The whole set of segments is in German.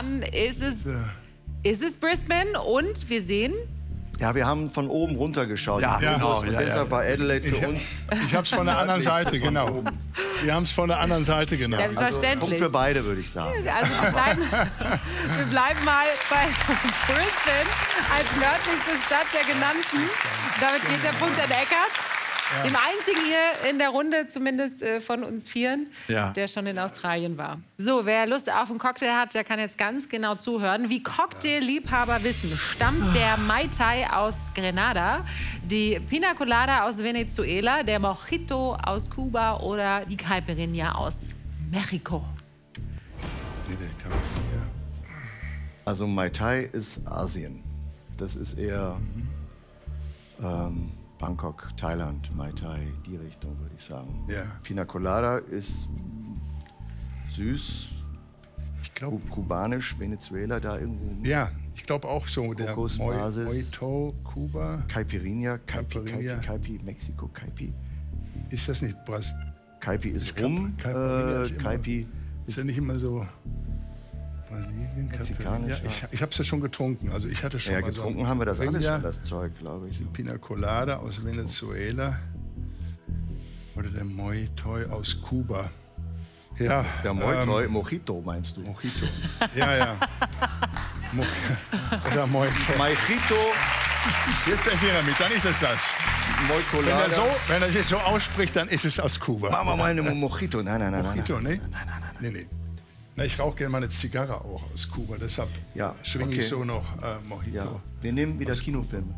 dann ist es Brisbane und wir sehen... Ja, wir haben von oben runter geschaut. Ja, genau. Und deshalb war Adelaide für uns... Ich habe es von der anderen Seite, genau. Wir haben es von der anderen Seite genommen. Selbstverständlich. Also, Punkt für beide, würde ich sagen. Also wir bleiben mal bei Brisbane als nördlichste Stadt der genannten. Damit geht der Punkt an Eckert. Ja. Dem einzigen hier in der Runde, zumindest von uns Vieren, der schon in Australien war. So, wer Lust auf einen Cocktail hat, der kann jetzt ganz genau zuhören. Wie Cocktailliebhaber wissen, stammt der Mai Tai aus Grenada, die Pina Colada aus Venezuela, der Mojito aus Kuba oder die Caipirinha aus Mexiko? Also Mai Tai ist Asien. Das ist eher Bangkok, Thailand, Mai Tai, die Richtung, würde ich sagen. Ja. Pina Colada ist süß, ich glaube kubanisch, Venezuela da irgendwo. Ja, ich glaube auch so. Der Mojito, Kuba. Caipirinha, Caipi, Mexiko, Caipi. Ist das nicht Caipi ist rum, Caipi ist ja nicht immer so... Brasilien, Mexikanisch. Ja, ich habe es ja schon getrunken. Also ich hatte schon ja, mal getrunken haben wir das alles schon, das Zeug, glaube ich. Die Pina Colada aus Venezuela oder der Mojito aus Kuba. Ja, der Mojito meinst du? Mojito. Ja. Oder Mojito. Jetzt erinnere mich, dann ist es das. Wenn er sich so ausspricht, dann ist es aus Kuba. Machen wir mal eine Mojito. Nein. Mojito, ne? Nein. Na, ich rauche gerne mal eine Zigarre auch aus Kuba, deshalb schwinge ich so noch Mojito. Ja. Wir nehmen wieder Kinofilme.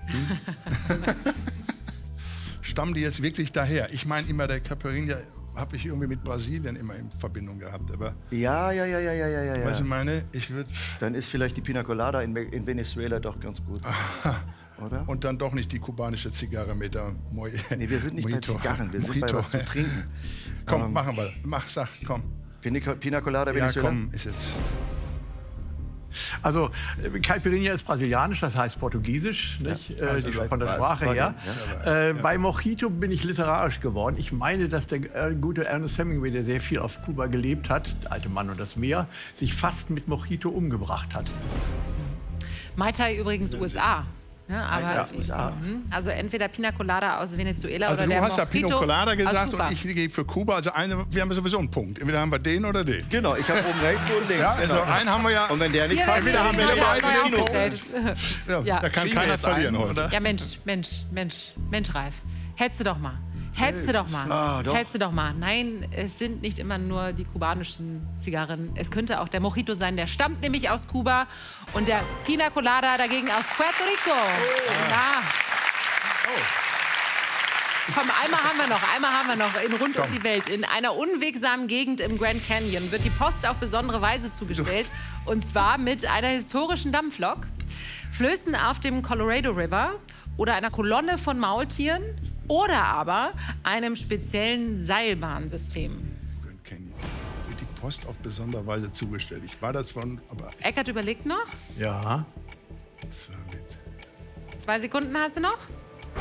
Stammen die jetzt wirklich daher? Ich meine immer, der Caipirinha habe ich irgendwie mit Brasilien immer in Verbindung gehabt. Aber ja. Was ich meine, dann ist vielleicht die Pina Colada in Venezuela doch ganz gut. Oder? Und dann doch nicht die kubanische Zigarre mit der Mojito. Nee, wir sind nicht bei Zigarren, wir sind bei was zu trinken. Komm, machen wir. Sag, komm. Pina Colada Venezuela? Ja, komm, ist jetzt... Also, Caipirinha ist brasilianisch, das heißt portugiesisch, nicht? Also von der Sprache her. Bei Mojito bin ich literarisch geworden. Ich meine, dass der gute Ernest Hemingway, der sehr viel auf Kuba gelebt hat, der alte Mann und das Meer, sich fast mit Mojito umgebracht hat. Mai Tai übrigens USA. Ja, aber also entweder Pina Colada aus Venezuela oder der Mojito. Also du hast ja Pina Colada gesagt und ich gehe für Kuba. Also wir haben sowieso einen Punkt. Entweder haben wir den oder den. Genau, ich habe oben rechts und links. Ja, also einen haben wir ja. Und wenn der nicht passt, entweder haben wir beide Kino. Ja, da kann keiner verlieren heute. Ja, Mensch, Ralf. Hättest du doch mal. Hättest du doch mal. Nein, es sind nicht immer nur die kubanischen Zigarren. Es könnte auch der Mojito sein, der stammt nämlich aus Kuba. Und der Pina Colada dagegen aus Puerto Rico. Komm, einmal haben wir noch in Rund um die Welt. In einer unwegsamen Gegend im Grand Canyon wird die Post auf besondere Weise zugestellt. Und zwar mit einer historischen Dampflok, Flößen auf dem Colorado River oder einer Kolonne von Maultieren oder aber einem speziellen Seilbahnsystem. Grand Canyon. Wird die Post auf besondere Weise zugestellt. Ich war das von... Eckert überlegt noch? Ja. 2 Sekunden hast du noch?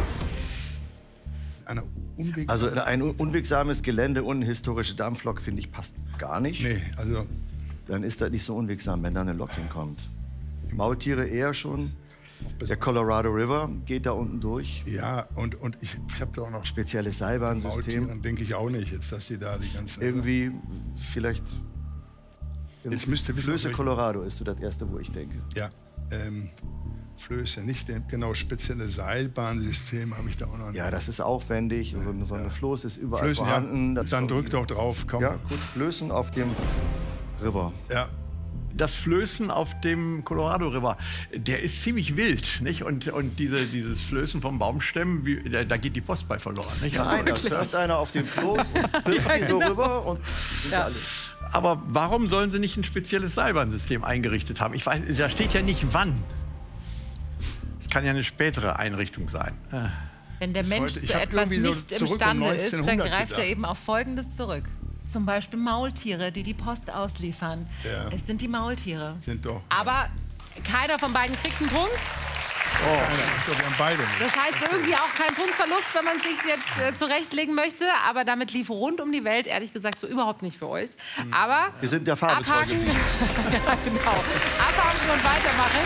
Also ein unwegsames Gelände und eine historische Dampflok, finde ich, passt gar nicht. Nee, also... Dann ist das nicht so unwegsam, wenn da eine Lok hinkommt. Maultiere eher schon. Der Colorado River geht da unten durch. Ja, und ich habe da auch noch... Spezielles Seilbahnsystem. Dann denke ich auch nicht, jetzt, dass die da die ganzen... Irgendwie, vielleicht... Jetzt müsste wissen, Flöße Colorado ist so das Erste, wo ich denke. Ja, Flöße, nicht genau spezielle Seilbahnsystem habe ich da auch noch nicht. Ja, das ist aufwendig. So eine Floß ist überall vorhanden. Ja, dann drück doch drauf, komm. Ja, gut, Flößen auf dem River. Ja. Das Flößen auf dem Colorado River, der ist ziemlich wild, nicht? Und dieses Flößen vom Baumstämmen, da geht die Post bei verloren, nicht? Nein, da surft einer auf dem Floß und wirft die so rüber und sind alles. Aber warum sollen sie nicht ein spezielles Seilbahnsystem eingerichtet haben? Ich weiß, da steht ja nicht wann. Es kann ja eine spätere Einrichtung sein. Wenn der Mensch zu etwas nicht imstande ist, dann greift er eben auf Folgendes zurück. Zum Beispiel Maultiere, die die Post ausliefern. Ja. Es sind die Maultiere. Sind doch. Aber keiner von beiden kriegt einen Punkt. Wir haben beide nicht. Das heißt irgendwie auch kein Punktverlust, wenn man es sich jetzt zurechtlegen möchte. Aber damit lief rund um die Welt, ehrlich gesagt, so überhaupt nicht für euch. Aber wir sind der Farbe abhaken. Ja, genau. Abhaken und weitermachen.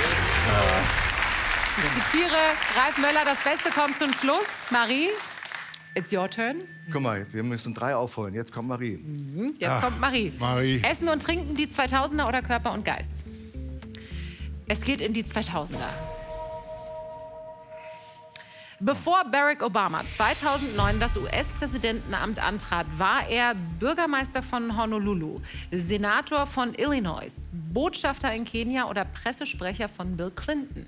Ich zitiere Ralf Möller, das Beste kommt zum Schluss. Marie, it's your turn. Guck mal, wir müssen 3 aufholen. Jetzt kommt Marie. Jetzt kommt Marie. Essen und Trinken, die 2000er oder Körper und Geist? Es geht in die 2000er. Bevor Barack Obama 2009 das US-Präsidentenamt antrat, war er Bürgermeister von Honolulu, Senator von Illinois, Botschafter in Kenia oder Pressesprecher von Bill Clinton.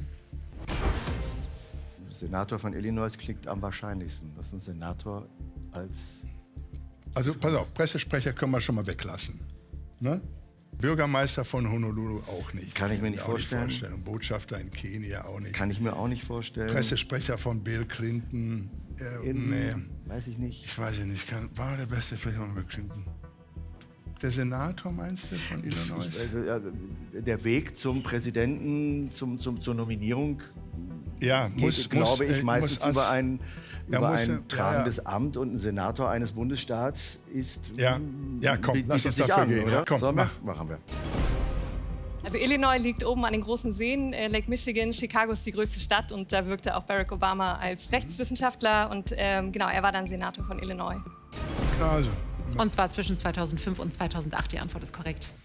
Senator von Illinois klingt am wahrscheinlichsten. Das ist ein Senator als... Also pass auf, Pressesprecher können wir schon mal weglassen. Ne? Bürgermeister von Honolulu auch nicht. Kann ich mir nicht vorstellen. Und Botschafter in Kenia auch nicht. Kann ich mir auch nicht vorstellen. Pressesprecher von Bill Clinton. Nee. Weiß ich nicht. Ich weiß nicht. War der beste Sprecher von Bill Clinton? Der Senator, meinst du, von Illinois? Der Weg zum Präsidenten, zur Nominierung, ja, glaube ich, meistens über ein tragendes Amt, und ein Senator eines Bundesstaats ist... Ja, komm, lass uns dafür gehen. Oder? Komm, so, machen wir. Also Illinois liegt oben an den großen Seen, Lake Michigan. Chicago ist die größte Stadt und da wirkte auch Barack Obama als Rechtswissenschaftler und genau, er war dann Senator von Illinois. Also. Und zwar zwischen 2005 und 2008, die Antwort ist korrekt.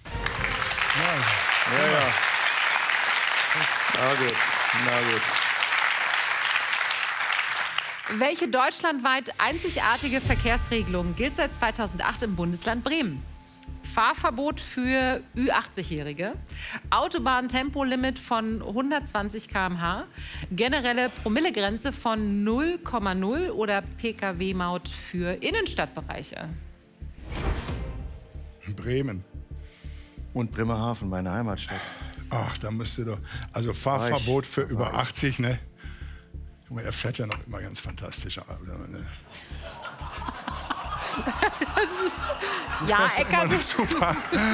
Ja. Na gut. Welche deutschlandweit einzigartige Verkehrsregelung gilt seit 2008 im Bundesland Bremen? Fahrverbot für Ü80-Jährige, Autobahn-Tempolimit von 120 km/h, generelle Promillegrenze von 0,0 oder Pkw-Maut für Innenstadtbereiche? Bremen. Und Bremerhaven, meine Heimatstadt. Ach, da müsste doch... Also Fahrverbot für über 80, ne? Er fährt ja noch immer ganz fantastisch. Ne? Ja, Eckart. Super.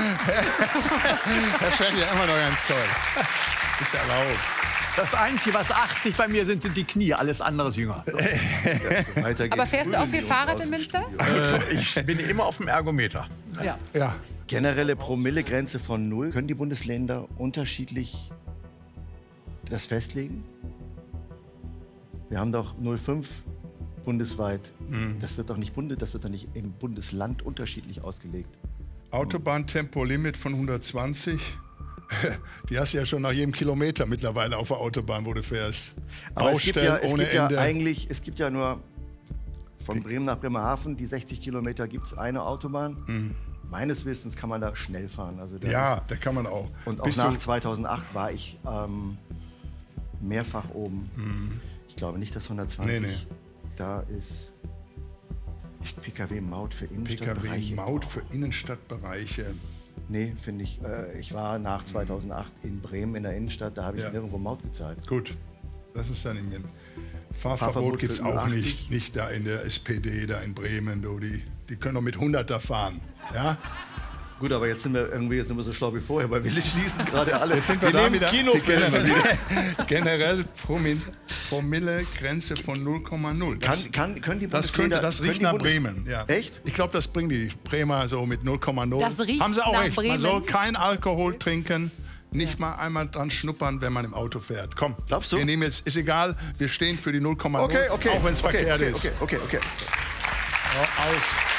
Er fährt ja immer noch ganz toll. Ist erlaubt. Das Einzige, was 80 bei mir sind die Knie. Alles andere ist jünger. So. Aber fährst du auch viel Fahrrad in Münster? Ich bin immer auf dem Ergometer. Ja. Generelle Promillegrenze von 0. Können die Bundesländer unterschiedlich das festlegen? Wir haben doch 0,5 bundesweit. Das wird doch nicht im Bundesland unterschiedlich ausgelegt. Autobahntempolimit von 120. Die hast du ja schon nach jedem Kilometer mittlerweile auf der Autobahn, wo du fährst. Aber Baustellen ohne Ende. Es gibt ja nur von Bremen nach Bremerhaven, die 60 Kilometer gibt es eine Autobahn. Meines Wissens kann man da schnell fahren. Also da kann man auch. Und auch nach 2008 war ich mehrfach oben. Ich glaube nicht, dass 120 da ist. Pkw-Maut für Innenstadtbereiche. Pkw-Maut für Innenstadtbereiche. Nee, finde ich. Ich war nach 2008 in Bremen in der Innenstadt, da habe ich nirgendwo Maut gezahlt. Gut, das ist dann im Fahrverbot gibt es auch nicht da in der SPD, da in Bremen. Die können doch mit 100er fahren. Ja? Gut, aber jetzt sind wir so schlau wie vorher, weil wir schließen gerade alle. Jetzt sind wir da wieder. Generell Promillegrenze von 0,0. Können die das riecht nach Bremen. Ja. Echt? Ich glaube, das bringen die Bremer so mit 0,0. Haben sie auch recht. Bremen. Man soll kein Alkohol trinken. Nicht mal einmal dran schnuppern, wenn man im Auto fährt. Komm, glaubst du? Wir nehmen jetzt, ist egal, wir stehen für die 0,0, auch wenn es verkehrt ist. Okay. Aus.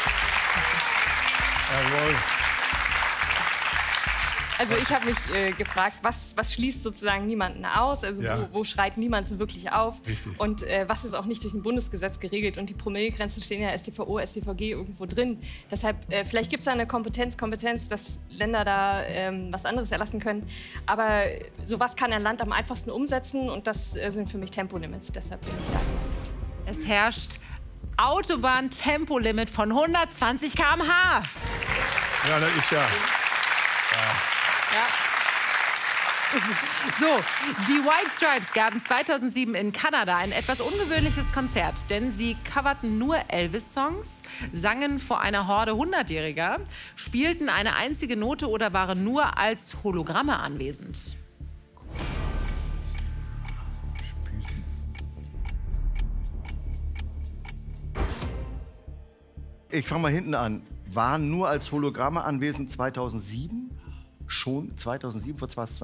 Jawohl. Also ich habe mich gefragt, was schließt sozusagen niemanden aus? Also wo schreit niemand so wirklich auf? Richtig. Und was ist auch nicht durch ein Bundesgesetz geregelt? Und die Promillegrenzen stehen ja StVO, StVG irgendwo drin. Deshalb, vielleicht gibt es da eine Kompetenz, dass Länder da was anderes erlassen können. Aber sowas kann ein Land am einfachsten umsetzen und das sind für mich Tempolimits. Deshalb bin ich da gelandet. Es herrscht Autobahn-Tempolimit von 120 km/h. Ja, das ist ja. So, die White Stripes gaben 2007 in Kanada ein etwas ungewöhnliches Konzert, denn sie coverten nur Elvis-Songs, sangen vor einer Horde 100-Jähriger, spielten eine einzige Note oder waren nur als Hologramme anwesend. Ich fange mal hinten an. Waren nur als Hologramme anwesend 2007? Schon 2007, vor 20